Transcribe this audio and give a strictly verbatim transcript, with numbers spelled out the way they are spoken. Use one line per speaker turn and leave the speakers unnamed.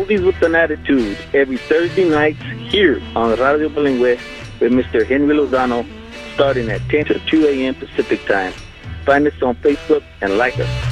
Oldies with an Attitude every Thursday nights here on Radio Bilingüe with Mister Henry Lozano starting at ten to two a.m. Pacific Time. Find us on Facebook and like us.